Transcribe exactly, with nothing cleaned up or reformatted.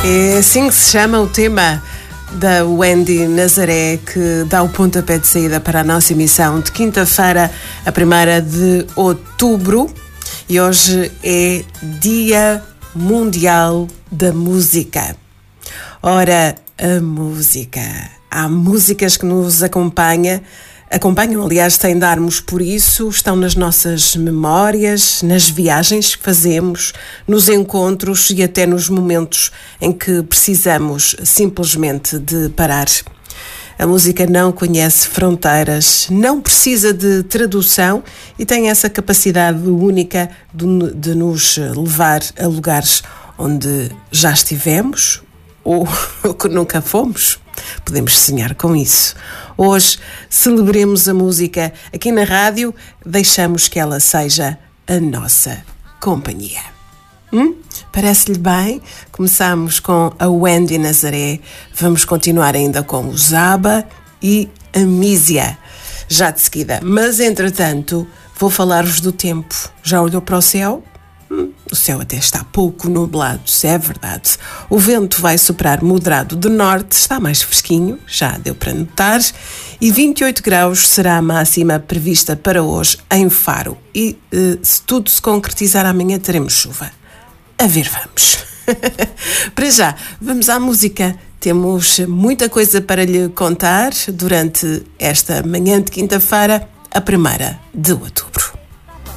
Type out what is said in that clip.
É assim que se chama o tema da Wendy Nazaré, que dá o pontapé de saída para a nossa emissão de quinta-feira, a primeira de outubro. E hoje é Dia Mundial da Música. Ora, a música. Há músicas que nos acompanham, acompanham, aliás, sem darmos por isso, estão nas nossas memórias, nas viagens que fazemos, nos encontros e até nos momentos em que precisamos simplesmente de parar. A música não conhece fronteiras, não precisa de tradução e tem essa capacidade única de, de nos levar a lugares onde já estivemos ou que nunca fomos. Podemos sonhar com isso. Hoje celebremos a música aqui na rádio, deixamos que ela seja a nossa companhia. Hum? Parece-lhe bem? Começamos com a Wendy Nazaré, vamos continuar ainda com o Zaba e a Mísia, já de seguida. Mas, entretanto, vou falar-vos do tempo. Já olhou para o céu? Hum, o céu até está pouco nublado, se é verdade. O vento vai soprar moderado de norte, está mais fresquinho, já deu para notar, e vinte e oito graus será a máxima prevista para hoje em Faro. E eh, se tudo se concretizar amanhã teremos chuva. A ver, vamos. Para já, vamos à música. Temos muita coisa para lhe contar durante esta manhã de quinta-feira, a primeira de outubro.